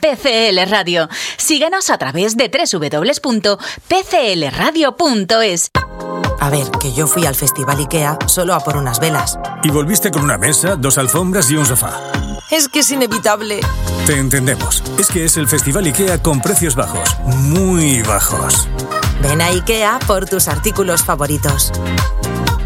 PCL Radio. Síguenos a través de www.pclradio.es. A ver, que yo fui al Festival IKEA solo a por unas velas. Y volviste con una mesa, 2 alfombras y un sofá. Es que es inevitable. Te entendemos. Es que es el Festival IKEA con precios bajos. Muy bajos. Ven a IKEA por tus artículos favoritos.